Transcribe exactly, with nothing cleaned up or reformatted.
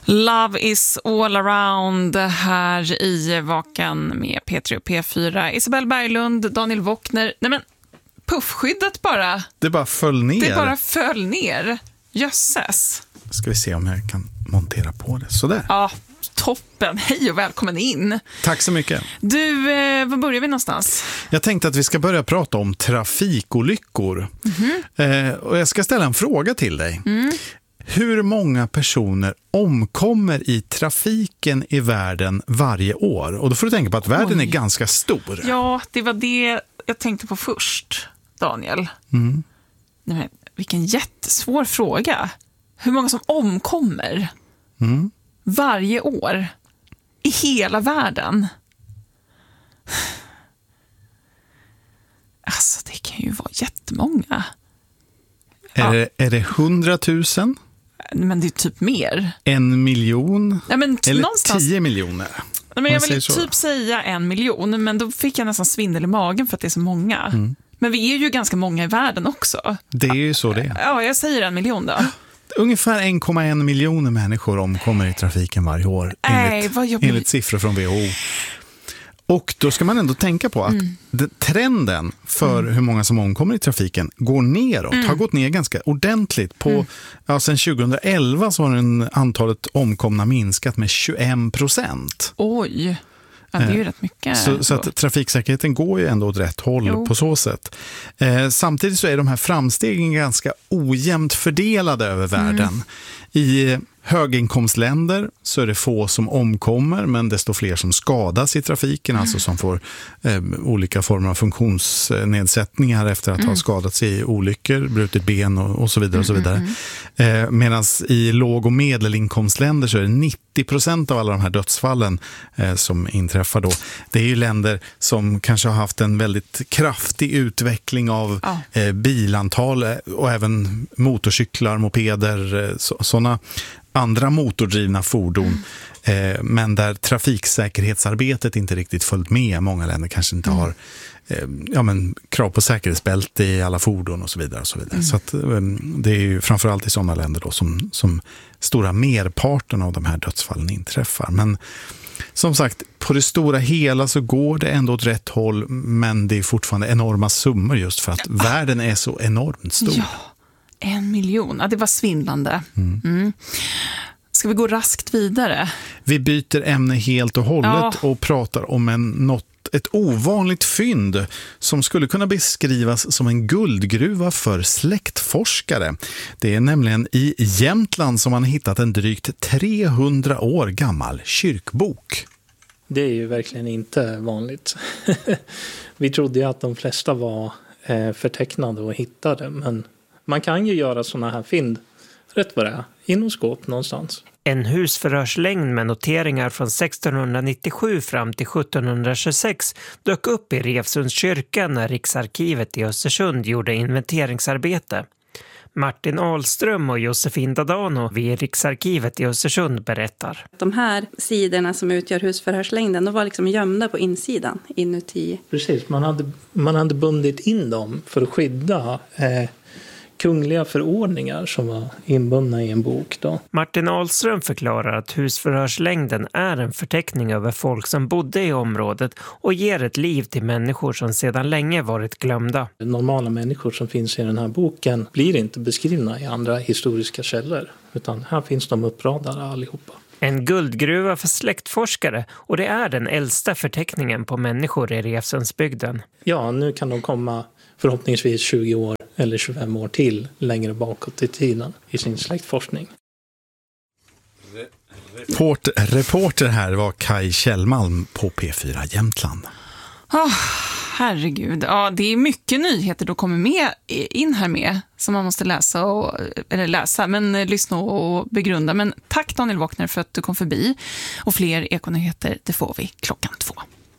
Love is all around här i Vakan med P tre och P fyra. Isabel Berglund, Daniel Wockner. Nej men, puffskyddet bara. Det bara föll ner. Det bara föll ner. Jösses. Ska vi se om jag kan montera på det. Sådär. Ja, toppen. Hej och välkommen in. Tack så mycket. Du, eh, var börjar vi någonstans? Jag tänkte att vi ska börja prata om trafikolyckor. Mm-hmm. Eh, och jag ska ställa en fråga till dig. Mm. Hur många personer omkommer i trafiken i världen varje år? Och då får du tänka på att världen Oj. är ganska stor. Ja, det var det jag tänkte på först, Daniel. Mm. Nej, men, vilken jättesvår fråga. Hur många som omkommer mm. varje år i hela världen? Alltså, det kan ju vara jättemånga. Är, ja. det, är det hundratusen? Men det är typ mer. En miljon? Ja, men t- eller någonstans... tio miljoner? Nej, men jag vill typ säga en miljon, men då fick jag nästan svindel i magen för att det är så många. Mm. Men vi är ju ganska många i världen också. Det är ju så det är. Ja, jag säger en miljon då. Ungefär en komma en miljoner människor omkommer i trafiken varje år. Nej, enligt, enligt siffror från W H O. Och då ska man ändå tänka på att mm. trenden för mm. hur många som omkommer i trafiken går neråt. Mm. Har gått ner ganska ordentligt. På, mm. ja, sen tjugohundraelva så har den antalet omkomna minskat med tjugoen procent. Oj, ja, det är ju rätt mycket. Så, så att trafiksäkerheten går ju ändå åt rätt håll jo. på så sätt. Eh, samtidigt så är de här framstegen ganska ojämnt fördelade över världen. Mm. I höginkomstländer så är det få som omkommer, men desto fler som skadas i trafiken, mm. alltså som får eh, olika former av funktionsnedsättningar efter att mm. ha skadats i olyckor, brutit ben och, och så vidare. Och så vidare. Mm, mm. Eh, Medan i låg- och medelinkomstländer så är det nittio procent av alla de här dödsfallen eh, som inträffar då. Det är ju länder som kanske har haft en väldigt kraftig utveckling av ja. eh, bilantal och även motorcyklar, mopeder, eh, så, sådana andra motordrivna fordon, mm. eh, men där trafiksäkerhetsarbetet inte riktigt följt med. Många länder kanske inte mm. har eh, ja, men, krav på säkerhetsbälte i alla fordon och så vidare. Och så vidare. Mm. Så att, eh, det är ju framförallt i sådana länder då som, som stora merparten av de här dödsfallen inträffar. Men som sagt, på det stora hela så går det ändå åt rätt håll, men det är fortfarande enorma summor just för att ja. världen är så enormt stor. Ja. En miljon, ja, det var svindlande. Mm. Mm. Ska vi gå raskt vidare? Vi byter ämne helt och hållet ja. och pratar om en, något, ett ovanligt fynd som skulle kunna beskrivas som en guldgruva för släktforskare. Det är nämligen i Jämtland som man hittat en drygt trehundra år gammal kyrkbok. Det är ju verkligen inte vanligt. Vi trodde ju att de flesta var eh, förtecknade och hittade, men man kan ju göra såna här fynd rätt vad det är, inom skåp någonstans. En husförhörslängd med noteringar från sextonhundranittiosju fram till sjuttonhundratjugosex dök upp i Revsunds kyrka när Riksarkivet i Östersund gjorde inventeringsarbete. Martin Ahlström och Josefin Dadano vid Riksarkivet i Östersund berättar. De här sidorna som utgör husförhörslängden, de var liksom gömda på insidan inuti. Precis, man hade, man hade bundit in dem för att skydda eh, kungliga förordningar som var inbundna i en bok då. Martin Ahlström förklarar att husförhörslängden är en förteckning över folk som bodde i området och ger ett liv till människor som sedan länge varit glömda. Normala människor som finns i den här boken blir inte beskrivna i andra historiska källor, utan här finns de uppradade allihopa. En guldgruva för släktforskare, och det är den äldsta förteckningen på människor i Revsundsbygden. Ja, nu kan de komma förhoppningsvis tjugo år eller tjugofem år till längre bakåt i tiden i sin släktforskning. Report, reporter här var Kaj Kjellmalm på P fyra Jämtland. Oh, herregud, ja, det är mycket nyheter då kommer med in här med som man måste läsa, och, eller läsa, men lyssna och begrunda. Men tack Daniel Wockner för att du kom förbi, och fler ekonyheter det får vi klockan två.